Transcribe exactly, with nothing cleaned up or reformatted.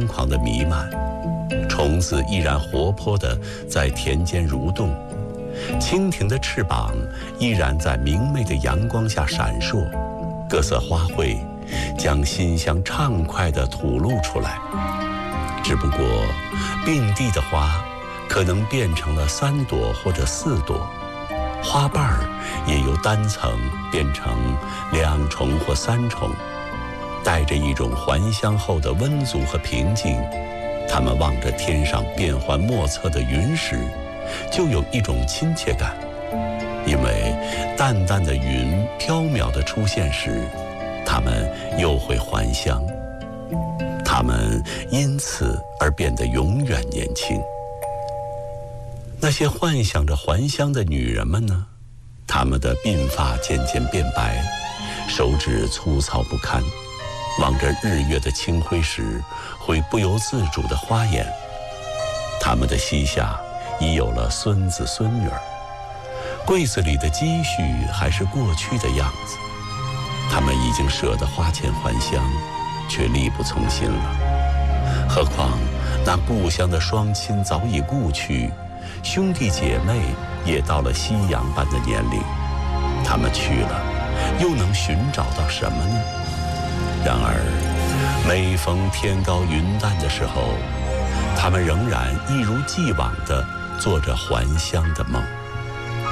狂的弥漫，虫子依然活泼地在田间蠕动，蜻蜓的翅膀依然在明媚的阳光下闪烁，各色花卉将馨香畅快地吐露出来。只不过并蒂的花可能变成了三朵或者四朵，花瓣儿也由单层变成两重或三重，带着一种还乡后的温足和平静。它们望着天上变幻莫测的云时，就有一种亲切感，因为淡淡的云飘渺地出现时，它们又会还乡，它们因此而变得永远年轻。那些幻想着还乡的女人们呢？她们的鬓发渐渐变白，手指粗糙不堪，望着日月的清辉时，会不由自主地花眼。她们的膝下已有了孙子孙女儿，柜子里的积蓄还是过去的样子。他们已经舍得花钱还乡，却力不从心了。何况那故乡的双亲早已故去，兄弟姐妹也到了夕阳般的年龄，他们去了，又能寻找到什么呢？然而每逢天高云淡的时候，他们仍然一如既往地做着还乡的梦。